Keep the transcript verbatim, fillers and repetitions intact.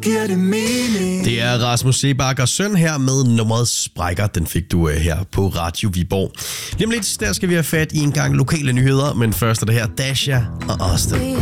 giver det mening. Det er Rasmus Sebakker søn her med nummeret Sprækker. Den fik du uh, her på Radio Viborg. Lige om lidt, der skal vi have fat i en gang lokale nyheder, men først er det her Dasha og Austin.